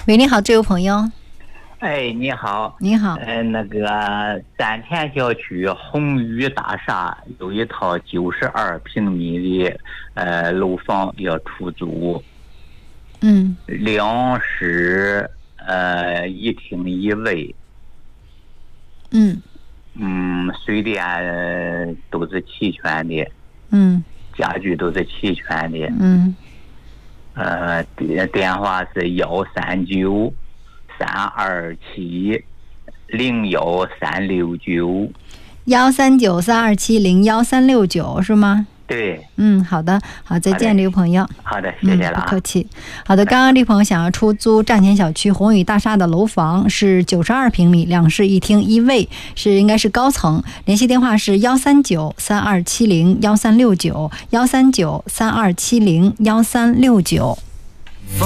喂，你好，这位朋友。 哎，你好。 你好。 那个丹田小区宏宇大厦有一套92平米的楼房要出租。两室一厅一卫。水电都是齐全的。家具都是齐全的。电话是139-327-01369。 139-327-01369是吗？ 对。 好的，好，再见，这位朋友。 好的，谢谢了。 不客气。好的，刚刚这朋友想要出租站前小区宏宇大厦的楼房，是92平米，2室1厅1卫，应该是高层。联系电话是139-3270-1369，139-3270-1369。